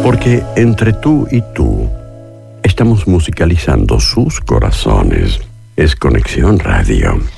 Porque entre tú y tú estamos musicalizando sus corazones. Es Conexión Radio.